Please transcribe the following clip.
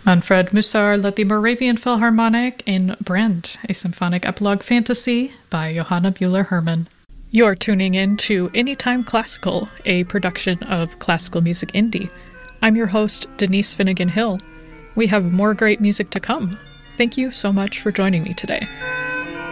Manfred Musar led the Moravian Philharmonic in Brand, a symphonic epilogue fantasy by Johanna Buehler-Hermann. You're tuning in to Anytime Classical, a production of Classical Music Indie. I'm your host, Denise Finnegan Hill. We have more great music to come. Thank you so much for joining me today.